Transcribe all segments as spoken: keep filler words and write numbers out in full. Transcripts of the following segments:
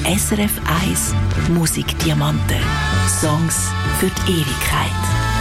S R F eins Musikdiamanten. Songs für die Ewigkeit.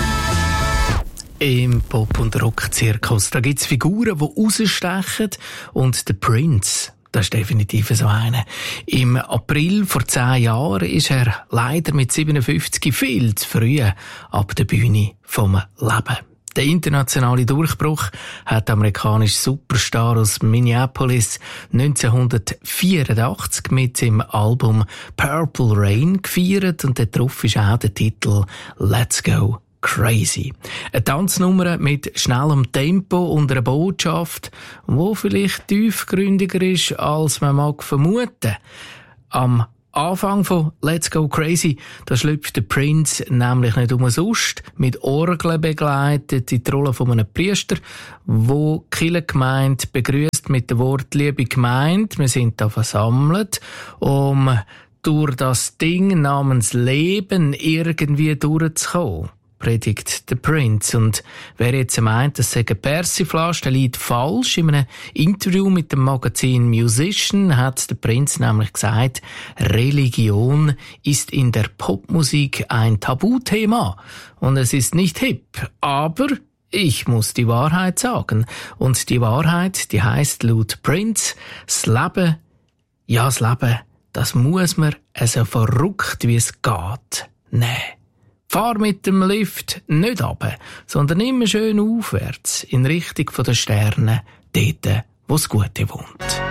Im Pop- und Rock-Zirkus, da gibt's Figuren, die rausstechen, und der Prince, das ist definitiv so einer. Im April vor zehn Jahren ist er leider mit siebenundfünfzig viel zu früh ab der Bühne vom Leben. Der internationale Durchbruch hat der amerikanische Superstar aus Minneapolis neunzehnhundertvierundachtzig mit seinem Album Purple Rain gefeiert, und darauf ist auch der Titel Let's Go Crazy. Eine Tanznummer mit schnellem Tempo und einer Botschaft, die vielleicht tiefgründiger ist, als man mag vermuten. Am Anfang von Let's Go Crazy, da schlüpft der Prince nämlich nicht umsonst mit Orgeln begleitet in die Rolle von einem Priester, wo die Kirchengemeinde begrüßt mit dem Wort «Liebe Gemeinde, wir sind da versammelt, um durch das Ding namens Leben irgendwie durchzukommen», predigt der Prince. Und wer jetzt meint, das sei ein Persiflage, der liegt falsch. In einem Interview mit dem Magazin Musician hat der Prince nämlich gesagt, Religion ist in der Popmusik ein Tabuthema und es ist nicht hip. Aber ich muss die Wahrheit sagen. Und die Wahrheit, die heisst laut Prince, das Leben, ja, das Leben, das muss man so verrückt wie es geht nehmen. Fahr mit dem Lift nicht runter, sondern immer schön aufwärts, in Richtung der Sterne, dort, wo das Gute wohnt.